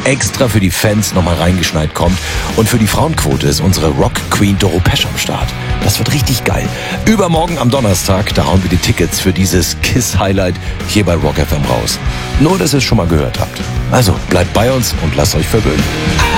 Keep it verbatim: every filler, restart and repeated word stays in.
extra für die Fans nochmal reingeschneit kommt. Und für die Frauenquote ist unsere Rock Queen Doro Pesch am Start. Das wird richtig geil. Übermorgen am Donnerstag, da hauen wir die Tickets für dieses Kiss-Highlight hier bei Rock F M raus. Nur, dass ihr es schon mal gehört habt. Also, bleibt bei uns und lasst euch verwöhnen.